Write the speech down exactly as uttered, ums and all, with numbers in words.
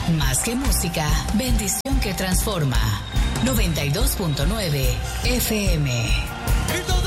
Más que música, bendición que transforma. noventa y dos punto nueve F M.